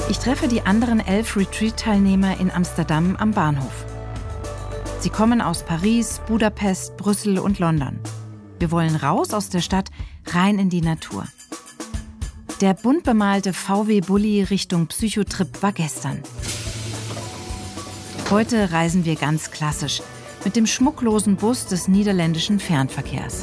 Ich treffe die anderen 11 Retreat-Teilnehmer in Amsterdam am Bahnhof. Sie kommen aus Paris, Budapest, Brüssel und London. Wir wollen raus aus der Stadt, rein in die Natur. Der bunt bemalte VW-Bulli Richtung Psychotrip war gestern. Heute reisen wir ganz klassisch mit dem schmucklosen Bus des niederländischen Fernverkehrs.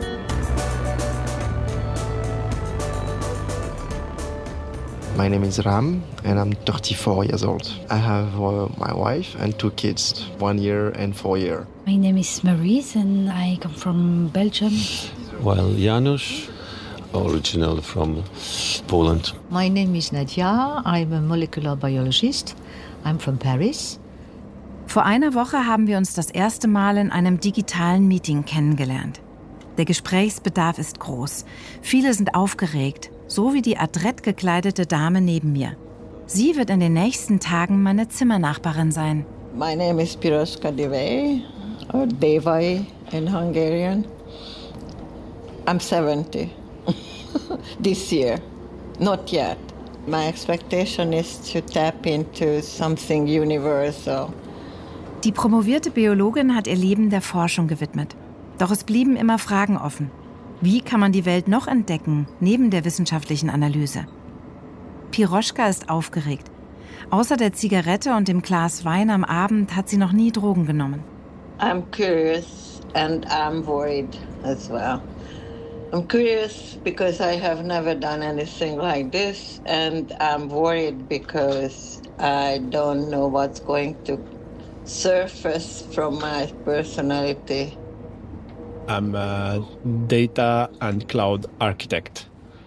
My name is Ram and I'm 34 years old. I have my wife and 2 kids, 1 year and 4 years. My name is Maurice and I come from Belgium. Well, Janusz, original from Poland. My name is Nadia. I'm a molecular biologist. I'm from Paris. Vor einer Woche haben wir uns das erste Mal in einem digitalen Meeting kennengelernt. Der Gesprächsbedarf ist groß. Viele sind aufgeregt, so wie die adrett gekleidete Dame neben mir. Sie wird in den nächsten Tagen meine Zimmernachbarin sein. My name is Piroska Devay, or Devay in Hungarian. I'm 70 this year, not yet. My expectation is to tap into something universal. Die promovierte Biologin hat ihr Leben der Forschung gewidmet. Doch es blieben immer Fragen offen. Wie kann man die Welt noch entdecken, neben der wissenschaftlichen Analyse? Piroschka ist aufgeregt. Außer der Zigarette und dem Glas Wein am Abend hat sie noch nie Drogen genommen. I'm curious and I'm worried as well. I'm curious because I have never done anything like this, and I'm worried because I don't know what's going to surface from my personality. I'm a data and cloud architect.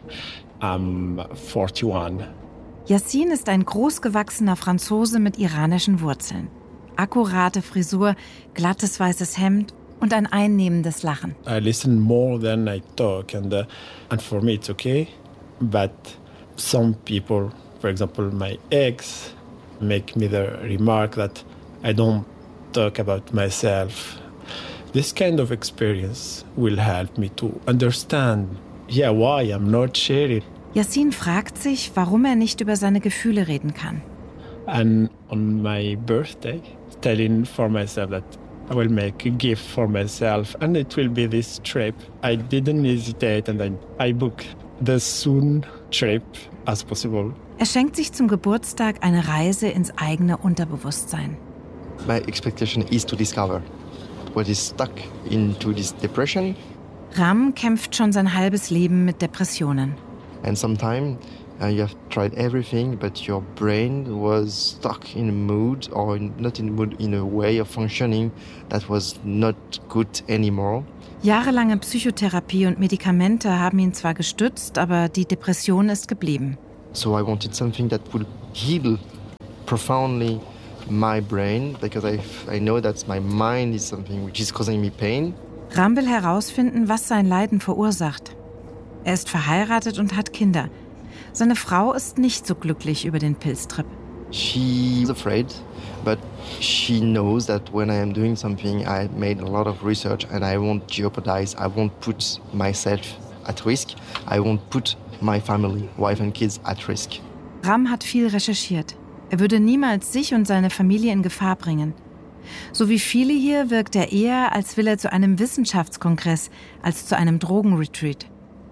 I'm 41. Yassin ist ein großgewachsener Franzose mit iranischen Wurzeln. Akkurate Frisur, glattes weißes Hemd und ein einnehmendes Lachen. I listen more than I talk, and for me it's okay. But some people, for example my ex, make me the remark that I don't talk about myself. This kind of experience will help me to understand, why I'm not sharing. Yassin fragt sich, warum er nicht über seine Gefühle reden kann. And on my birthday, telling for myself that I will make a gift for myself and it will be this trip. I didn't hesitate and I booked the soon trip as possible. Er schenkt sich zum Geburtstag eine Reise ins eigene Unterbewusstsein. My expectation is to discover what is stuck into this depression. Ram kämpft schon sein halbes Leben mit Depressionen. And sometimes you have tried everything, but your brain was stuck in a mood or not in a mood, in a way of functioning that was not good anymore. Jahrelange Psychotherapie und Medikamente haben ihn zwar gestützt, aber die Depression ist geblieben. So I wanted something that would heal profoundly my brain, because I know that my mind is something which is causing me pain. Ram will herausfinden, was sein Leiden verursacht. Er ist verheiratet und hat Kinder. Seine Frau ist nicht so glücklich über den Pilztrip. She's afraid, but she knows that when I am doing something, I made a lot of research and I won't jeopardize, I won't put myself at risk, I won't put my family, wife and kids at risk. Ram hat viel recherchiert. Er würde niemals sich und seine Familie in Gefahr bringen. So wie viele hier wirkt er eher, als will er zu einem Wissenschaftskongress, als zu einem Drogenretreat.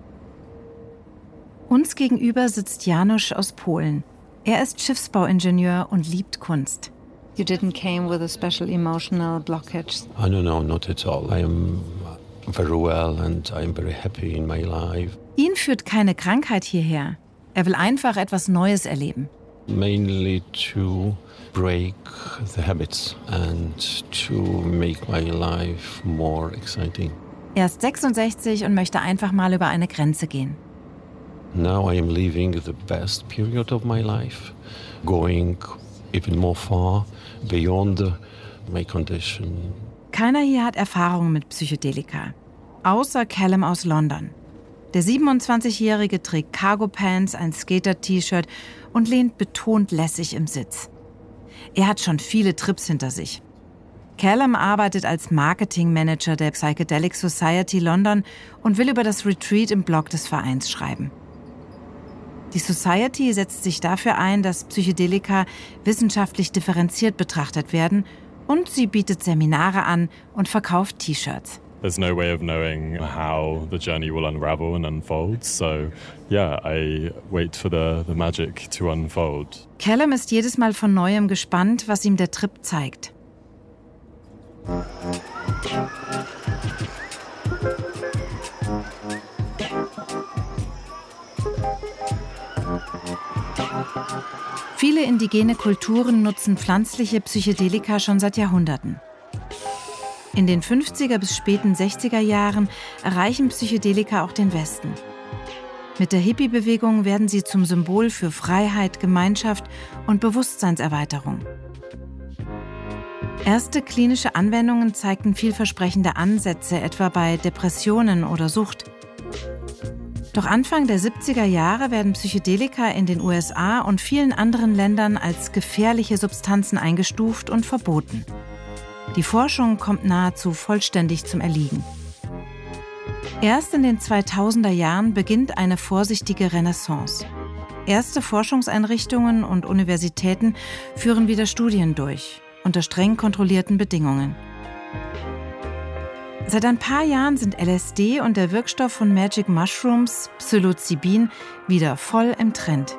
Uns gegenüber sitzt Janusz aus Polen. Er ist Schiffsbauingenieur und liebt Kunst. You didn't came with a special emotional blockage? No, not at all. I am very well and I'm very happy in my life. Ihn führt keine Krankheit hierher. Er will einfach etwas Neues erleben. Mainly to break the habits and to make my life more exciting. Er ist 66 und möchte einfach mal über eine Grenze gehen. Now I am living the best period of my life, going even more far beyond my condition. Keiner hier hat Erfahrung mit Psychedelika, außer Callum aus London. Der 27-Jährige trägt Cargo-Pants, ein Skater-T-Shirt und lehnt betont lässig im Sitz. Er hat schon viele Trips hinter sich. Callum arbeitet als Marketingmanager der Psychedelic Society London und will über das Retreat im Blog des Vereins schreiben. Die Society setzt sich dafür ein, dass Psychedelika wissenschaftlich differenziert betrachtet werden, und sie bietet Seminare an und verkauft T-Shirts. There's no way of knowing how the journey will unravel and unfold. So, yeah, I wait for the magic to unfold. Callum ist jedes Mal von Neuem gespannt, was ihm der Trip zeigt. Viele indigene Kulturen nutzen pflanzliche Psychedelika schon seit Jahrhunderten. In den 50er bis späten 60er Jahren erreichen Psychedelika auch den Westen. Mit der Hippie-Bewegung werden sie zum Symbol für Freiheit, Gemeinschaft und Bewusstseinserweiterung. Erste klinische Anwendungen zeigten vielversprechende Ansätze, etwa bei Depressionen oder Sucht. Doch Anfang der 70er Jahre werden Psychedelika in den USA und vielen anderen Ländern als gefährliche Substanzen eingestuft und verboten. Die Forschung kommt nahezu vollständig zum Erliegen. Erst in den 2000er Jahren beginnt eine vorsichtige Renaissance. Erste Forschungseinrichtungen und Universitäten führen wieder Studien durch, unter streng kontrollierten Bedingungen. Seit ein paar Jahren sind LSD und der Wirkstoff von Magic Mushrooms, Psilocybin, wieder voll im Trend.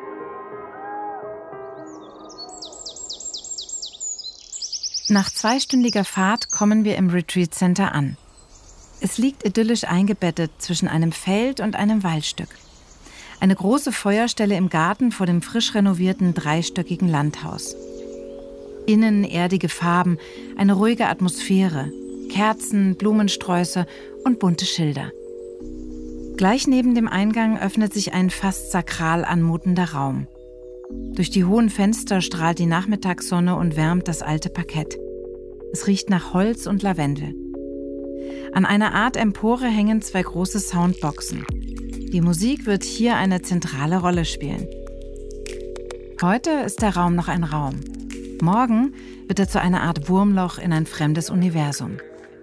Nach 2-stündiger Fahrt kommen wir im Retreat Center an. Es liegt idyllisch eingebettet zwischen einem Feld und einem Waldstück. Eine große Feuerstelle im Garten vor dem frisch renovierten 3-stöckigen Landhaus. Innen erdige Farben, eine ruhige Atmosphäre, Kerzen, Blumensträuße und bunte Schilder. Gleich neben dem Eingang öffnet sich ein fast sakral anmutender Raum. Durch die hohen Fenster strahlt die Nachmittagssonne und wärmt das alte Parkett. Es riecht nach Holz und Lavendel. An einer Art Empore hängen 2 große Soundboxen. Die Musik wird hier eine zentrale Rolle spielen. Heute ist der Raum noch ein Raum. Morgen wird er zu einer Art Wurmloch in ein fremdes Universum.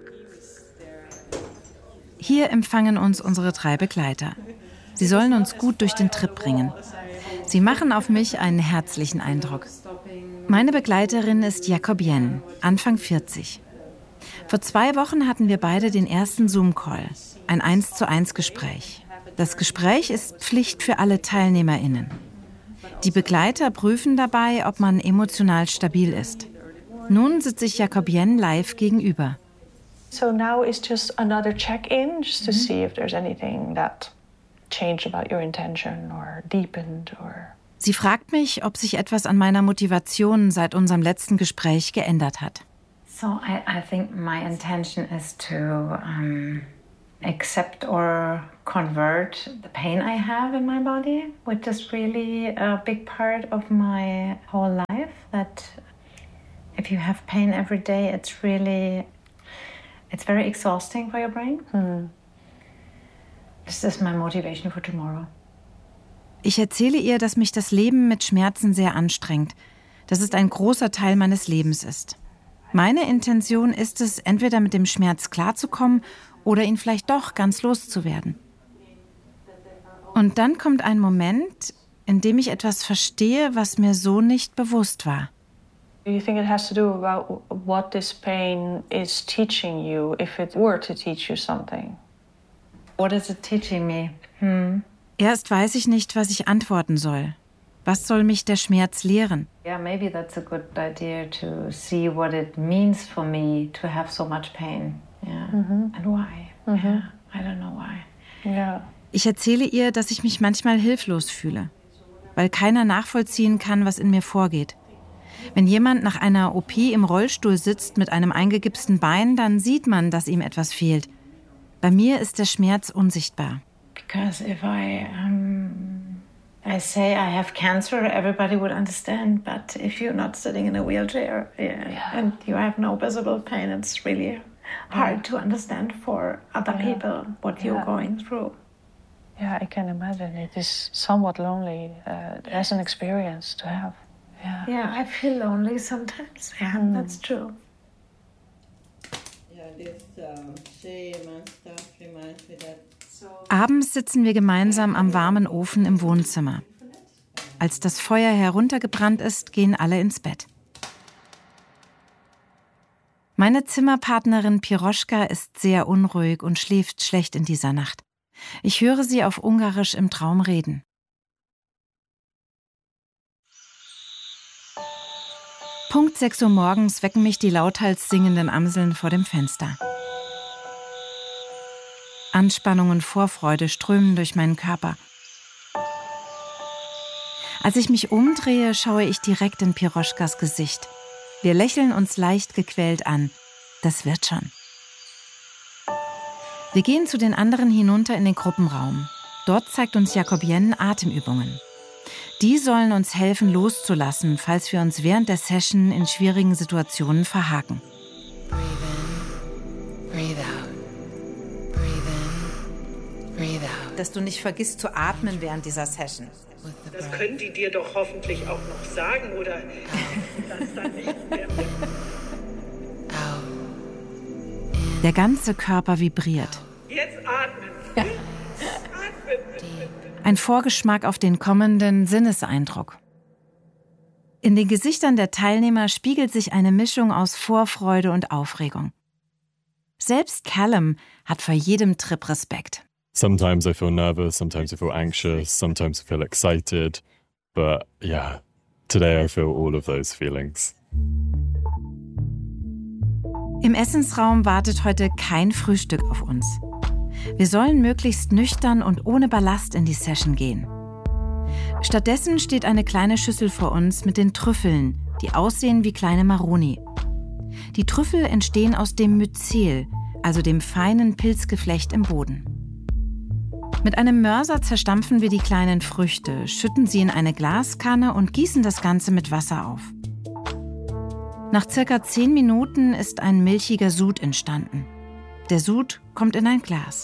Hier empfangen uns unsere 3 Begleiter. Sie sollen uns gut durch den Trip bringen. Sie machen auf mich einen herzlichen Eindruck. Meine Begleiterin ist Jacobienne, Anfang 40. Vor 2 Wochen hatten wir beide den ersten Zoom-Call, ein 1:1 Gespräch. Das Gespräch ist Pflicht für alle TeilnehmerInnen. Die Begleiter prüfen dabei, ob man emotional stabil ist. Nun sitze ich Jacobienne live gegenüber. So now is just another check-in, just to see if there's anything that changed about your intention or deepened or... Sie fragt mich, ob sich etwas an meiner Motivation seit unserem letzten Gespräch geändert hat. So I think my intention is to accept or convert the pain I have in my body, which is really a big part of my whole life. That if you have pain every day, it's very exhausting for your brain. This is my motivation for tomorrow. Ich erzähle ihr, dass mich das Leben mit Schmerzen sehr anstrengt, dass es ein großer Teil meines Lebens ist. Meine Intention ist es, entweder mit dem Schmerz klarzukommen oder ihn vielleicht doch ganz loszuwerden. Und dann kommt ein Moment, in dem ich etwas verstehe, was mir so nicht bewusst war. Do you think it has to do about what this pain is teaching you, if it were to teach you something? What is it teaching me? Erst weiß ich nicht, was ich antworten soll. Was soll mich der Schmerz lehren? Yeah, maybe that's a good idea to see what it means for me to have so much pain. Yeah. And why? Yeah, I don't know why. Yeah. Ich erzähle ihr, dass ich mich manchmal hilflos fühle, weil keiner nachvollziehen kann, was in mir vorgeht. Wenn jemand nach einer OP im Rollstuhl sitzt mit einem eingegipsten Bein, dann sieht man, dass ihm etwas fehlt. Bei mir ist der Schmerz unsichtbar. Because if I say I have cancer, everybody would understand. But if you're not sitting in a wheelchair and you have no visible pain, it's really hard to understand for other people what you're going through. Yeah, I can imagine. It is somewhat lonely as an experience to have. Yeah, I feel lonely sometimes. Yeah, that's true. Yeah, this shame and stuff reminds me that Abends sitzen wir gemeinsam am warmen Ofen im Wohnzimmer. Als das Feuer heruntergebrannt ist, gehen alle ins Bett. Meine Zimmerpartnerin Piroschka ist sehr unruhig und schläft schlecht in dieser Nacht. Ich höre sie auf Ungarisch im Traum reden. Punkt 6 Uhr morgens wecken mich die lauthals singenden Amseln vor dem Fenster. Anspannung und Vorfreude strömen durch meinen Körper. Als ich mich umdrehe, schaue ich direkt in Piroschkas Gesicht. Wir lächeln uns leicht gequält an. Das wird schon. Wir gehen zu den anderen hinunter in den Gruppenraum. Dort zeigt uns Jacobienne Atemübungen. Die sollen uns helfen, loszulassen, falls wir uns während der Session in schwierigen Situationen verhaken. Dass du nicht vergisst zu atmen während dieser Session. Das können die dir doch hoffentlich auch noch sagen, oder das dann nicht mehr. Der ganze Körper vibriert. Jetzt atmen. Ja. Atmen. Ein Vorgeschmack auf den kommenden Sinneseindruck. In den Gesichtern der Teilnehmer spiegelt sich eine Mischung aus Vorfreude und Aufregung. Selbst Callum hat vor jedem Trip Respekt. Sometimes I feel nervous, sometimes I feel anxious, sometimes I feel excited. But yeah, today I feel all of those feelings. Im Essensraum wartet heute kein Frühstück auf uns. Wir sollen möglichst nüchtern und ohne Ballast in die Session gehen. Stattdessen steht eine kleine Schüssel vor uns mit den Trüffeln, die aussehen wie kleine Maroni. Die Trüffel entstehen aus dem Myzel, also dem feinen Pilzgeflecht im Boden. Mit einem Mörser zerstampfen wir die kleinen Früchte, schütten sie in eine Glaskanne und gießen das Ganze mit Wasser auf. Nach circa 10 Minuten ist ein milchiger Sud entstanden. Der Sud kommt in ein Glas.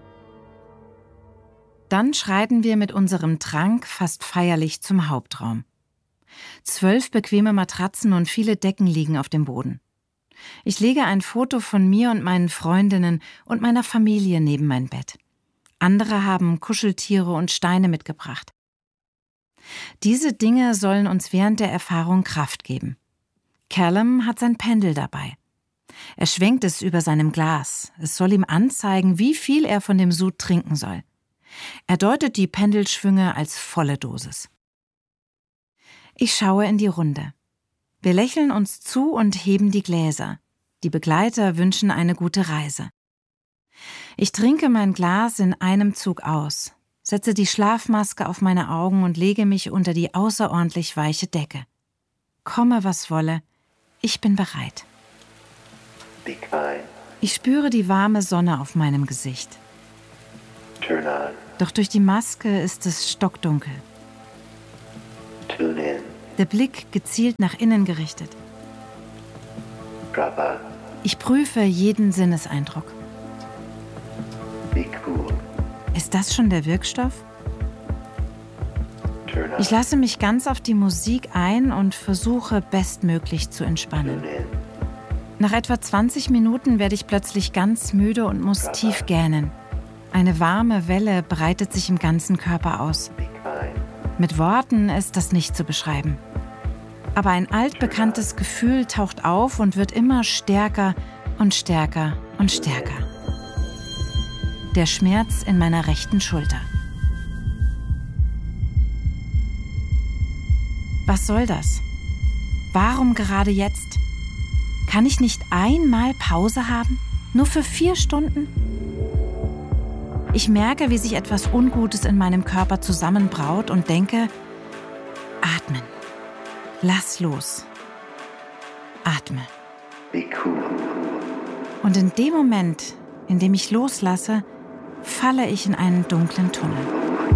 Dann schreiten wir mit unserem Trank fast feierlich zum Hauptraum. 12 bequeme Matratzen und viele Decken liegen auf dem Boden. Ich lege ein Foto von mir und meinen Freundinnen und meiner Familie neben mein Bett. Andere haben Kuscheltiere und Steine mitgebracht. Diese Dinge sollen uns während der Erfahrung Kraft geben. Callum hat sein Pendel dabei. Er schwenkt es über seinem Glas. Es soll ihm anzeigen, wie viel er von dem Sud trinken soll. Er deutet die Pendelschwünge als volle Dosis. Ich schaue in die Runde. Wir lächeln uns zu und heben die Gläser. Die Begleiter wünschen eine gute Reise. Ich trinke mein Glas in einem Zug aus, setze die Schlafmaske auf meine Augen und lege mich unter die außerordentlich weiche Decke. Komme, was wolle, ich bin bereit. Ich spüre die warme Sonne auf meinem Gesicht. Doch durch die Maske ist es stockdunkel. Der Blick gezielt nach innen gerichtet. Ich prüfe jeden Sinneseindruck. Ist das schon der Wirkstoff? Ich lasse mich ganz auf die Musik ein und versuche, bestmöglich zu entspannen. Nach etwa 20 Minuten werde ich plötzlich ganz müde und muss tief gähnen. Eine warme Welle breitet sich im ganzen Körper aus. Mit Worten ist das nicht zu beschreiben. Aber ein altbekanntes Gefühl taucht auf und wird immer stärker und stärker und stärker. Der Schmerz in meiner rechten Schulter. Was soll das? Warum gerade jetzt? Kann ich nicht einmal Pause haben? Nur für 4 Stunden? Ich merke, wie sich etwas Ungutes in meinem Körper zusammenbraut und denke, atmen. Lass los. Atme. Und in dem Moment, in dem ich loslasse, falle ich in einen dunklen Tunnel.